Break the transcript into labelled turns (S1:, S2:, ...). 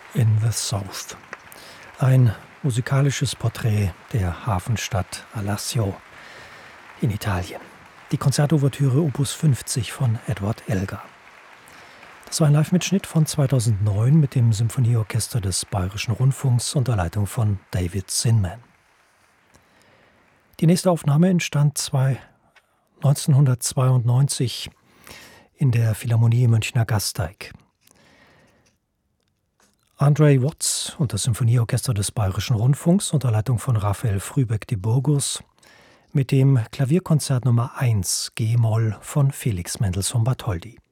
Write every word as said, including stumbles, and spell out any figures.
S1: in the South. Ein musikalisches Porträt der Hafenstadt Alassio in Italien. Die Konzertouvertüre Opus fünfzig von Edward Elgar. Das war ein Live-Mitschnitt von zweitausendneun mit dem Symphonieorchester des Bayerischen Rundfunks unter Leitung von David Zinman. Die nächste Aufnahme entstand neunzehnhundertzweiundneunzig in der Philharmonie Münchner Gasteig. André Watts und das Symphonieorchester des Bayerischen Rundfunks unter Leitung von Raphael Frühbeck de Burgos mit dem Klavierkonzert Nummer eins G-Moll von Felix Mendelssohn Bartholdy.